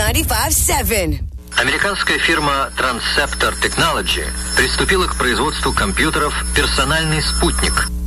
95.7. Американская фирма Transceptor Technology приступила к производству компьютеров «Персональный спутник»,